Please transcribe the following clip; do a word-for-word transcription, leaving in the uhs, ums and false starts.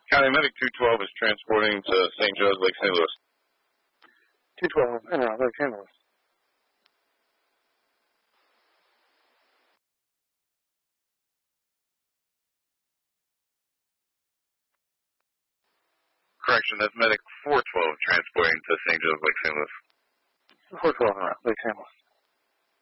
County Medic two twelve is transporting to Saint Joe's, Lake Saint Louis. two twelve, in uh, Lake Saint Louis. Correction, that's Medic four twelve transporting to Saint Joe's, Lake Saint Louis. four twelve, in uh, Lake Saint Louis.